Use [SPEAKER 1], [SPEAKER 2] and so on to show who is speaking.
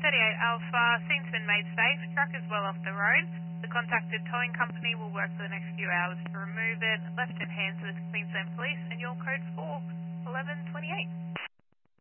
[SPEAKER 1] 38 Alpha, scene's been made safe, truck is well off the road. The contacted towing company will work for the next few hours to remove it. Left in hands of the Queensland Police.